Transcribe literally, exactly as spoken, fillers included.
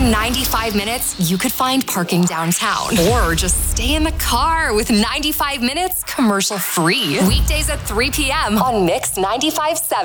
In ninety-five minutes, you could find parking downtown or just stay in the car with ninety-five minutes commercial free. Weekdays at three p.m. on Mix ninety-five point seven.